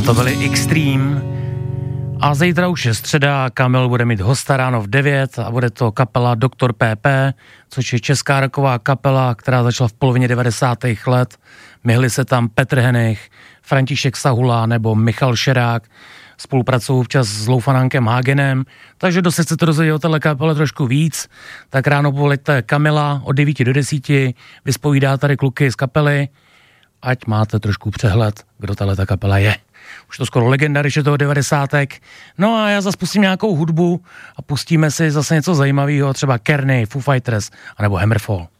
To byly Extreme. A zítra už je středa, Kamil bude mít hosta ráno v 9 a bude to kapela Dr. PP, což je česká rocková kapela, která začala v polovině 90. let. Myhli se tam Petr Henich, František Sahula nebo Michal Šerák. Spolupracují včas s Loufanánkem Hagenem, takže kdo se chcete dozvědět o téhle kapele trošku víc, tak ráno povolte Kamila od 9 do 10, vyspovídá tady kluky z kapely, ať máte trošku přehled, kdo tato kapela je. Už to skoro legenda, když je toho 90. No a já zase pustím nějakou hudbu a pustíme si zase něco zajímavého, třeba Kearney, Foo Fighters, anebo Hammerfall.